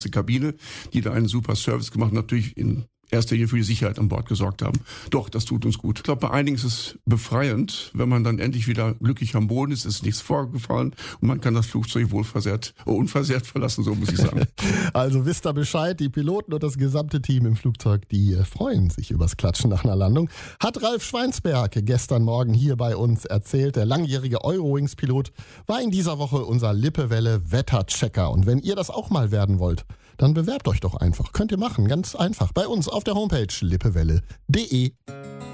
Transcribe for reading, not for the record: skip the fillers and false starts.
Kabine, die da einen super Service gemacht haben, natürlich in erster Linie für die Sicherheit an Bord gesorgt haben. Doch, das tut uns gut. Ich glaube, bei einigen ist es befreiend, wenn man dann endlich wieder glücklich am Boden ist, ist nichts vorgefallen und man kann das Flugzeug unversehrt verlassen, so muss ich sagen. Also wisst ihr Bescheid, die Piloten und das gesamte Team im Flugzeug, die freuen sich übers Klatschen nach einer Landung. Hat Ralf Schweinsberg gestern Morgen hier bei uns erzählt. Der langjährige Eurowings-Pilot war in dieser Woche unser Lippewelle-Wetterchecker. Und wenn ihr das auch mal werden wollt, dann bewerbt euch doch einfach. Könnt ihr machen, ganz einfach. Bei uns auf der Homepage lippewelle.de.